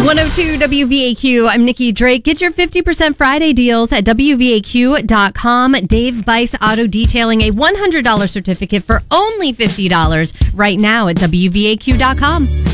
102 WVAQ. I'm Nikki Drake. Get your 50% Friday deals at WVAQ.com. Dave Bice Auto Detailing, a $100 certificate for only $50 right now at WVAQ.com.